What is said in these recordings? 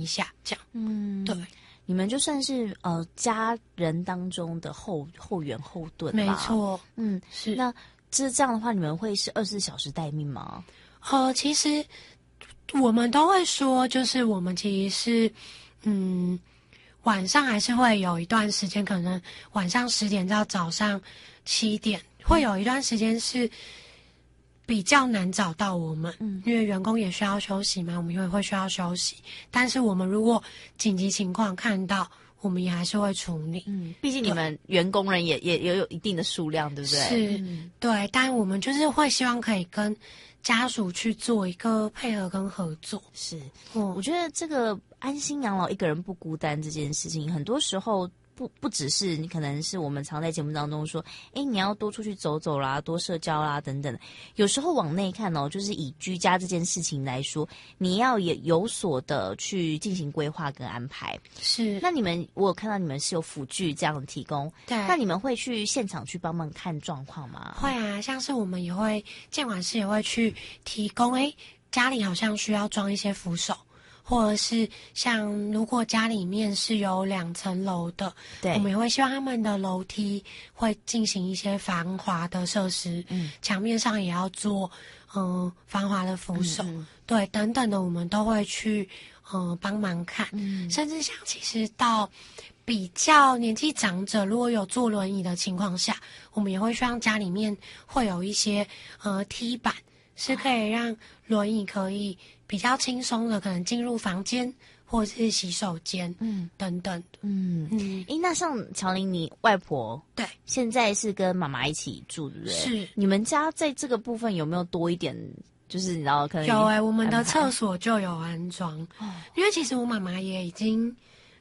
下，这样。对， 你们就算是家人当中的后援后盾吧。 没错，是。 那这样的话，你们会是24小时待命吗？ 其实我们都会说，就是我们其实是，晚上还是会有一段时间，可能晚上10点到早上7点，会有一段时间是比较难找到我们，因为员工也需要休息嘛，我们也会需要休息。但是我们如果紧急情况看到，我们也还是会处理。 毕竟你们员工人也有一定的数量，对不对？ 是，对。但我们就是会希望可以跟家属去做一个配合跟合作。 是，我觉得这个安心养老一个人不孤单这件事情，很多时候不只是你，可能是我们常在节目当中说，你要多出去走走啦，多社交啦等等。有时候往内看就是以居家这件事情来说，你要也有所的去进行规划跟安排。 是。 那我有看到你们是有辅具这样提供， 对。 那你们会去现场去帮忙看状况吗？ 会啊，像是我们也会监管室也会去提供，家里好像需要装一些扶手。或者是像如果家里面是有2层楼的，对，我们也会希望他们的楼梯会进行一些防滑的设施，墙面上也要做防滑的扶手，对，等等的，我们都会去帮忙看，甚至像其实到比较年纪长者，如果有坐轮椅的情况下，我们也会希望家里面会有一些梯板，是可以让轮椅可以比较轻松的可能进入房间或者是洗手间，等等的。 那像乔玲，你外婆对现在是跟妈妈一起住，对不对？ 是。 你们家在这个部分有没有多一点？就是你知道，可能有我们的厕所就有安装，因为其实我妈妈也已经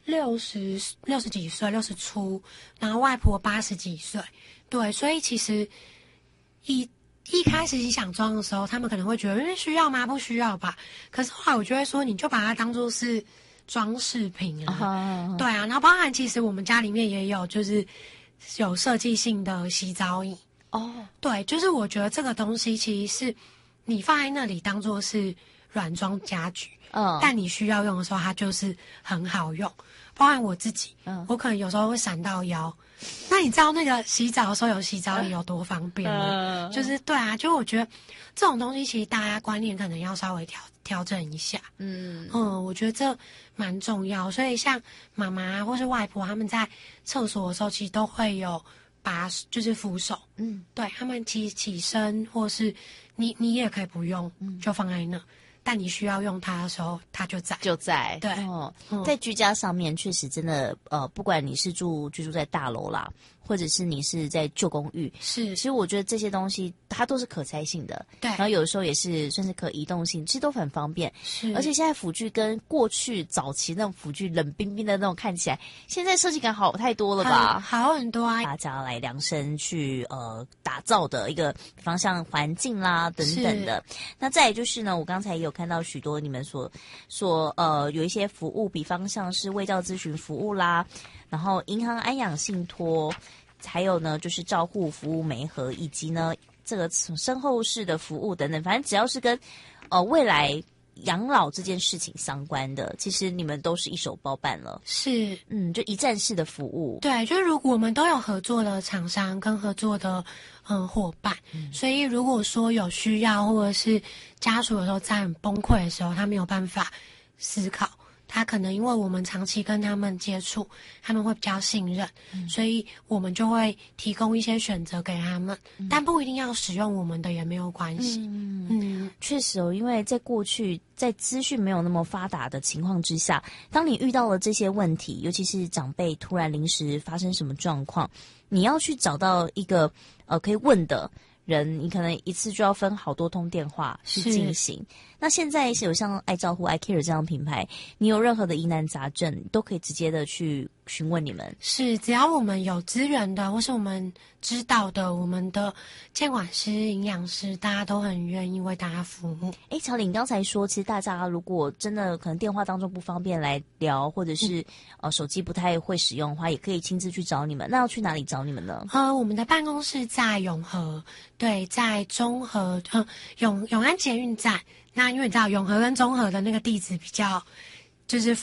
60几岁，60出，然后外婆80几岁，对，所以其实一开始你想装的时候，他们可能会觉得需要吗？不需要吧。可是后来我就会说，你就把它当作是装饰品啊。对啊，然后包含其实我们家里面也有，就是有设计性的洗澡椅。对，就是我觉得这个东西其实是你放在那里当作是软装家具，但你需要用的时候，它就是很好用。包含我自己，我可能有时候会闪到腰。那你知道那个洗澡的时候有洗澡椅有多方便吗？就是对啊，就我觉得这种东西其实大家观念可能要稍微调整一下。我觉得这蛮重要。所以像妈妈或是外婆他们在厕所的时候，其实都会有就是扶手。对，他们起身或是你也可以不用，就放在那。但你需要用它的时候，它就在。对， 在居家上面确实真的不管你是居住在大楼啦，或者是你是在旧公寓，其实我觉得这些东西它都是可拆性的， 对， 然后有的时候也是甚至可移动性，其实都很方便。而且现在辅具跟过去早期那种辅具冷冰冰的那种看起来，现在设计感好太多了吧？ 好很多啊！ 大家来量身去打造的一个方向环境啦等等的。那再来就是呢，我刚才也有看到许多你们所有一些服务，比方像是卫教咨询服务啦，然后银行安养信托，还有呢就是照护服务媒合，以及呢这个身后事的服务等等，反正只要是跟未来养老这件事情相关的，其实你们都是一手包办了。 是， 就一站式的服务。 对，就是如果我们都有合作的厂商跟合作的伙伴，所以如果说有需要或者是家属有时候在很崩溃的时候，他没有办法思考，他可能因为我们长期跟他们接触，他们会比较信任，所以我们就会提供一些选择给他们，但不一定要使用我们的也没有关系。 确实因为在过去在资讯没有那么发达的情况之下，当你遇到了这些问题，尤其是长辈突然临时发生什么状况，你要去找到一个可以问的人，你可能一次就要分好多通电话去进行。那现在是有像爱照护 iCare 这样的品牌，你有任何的疑难杂症都可以直接的去询问你们。 是，只要我们有资源的或是我们知道的，我们的监管师、营养师大家都很愿意为大家服务。 乔玲，你刚才说其实大家如果真的可能电话当中不方便来聊，或者是手机不太会使用的话，也可以亲自去找你们。那要去哪里找你们呢？ 我们的办公室在永和，对，在中和永安捷运站。那因为你知道永和跟中和的那个地址比较就是